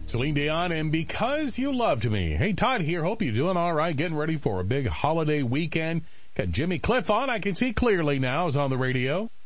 Celine Dion and Because You Loved Me. Hey, Todd here. Hope you're doing all right. Getting ready for a big holiday weekend. Got Jimmy Cliff on. I can see clearly now. Is on the radio.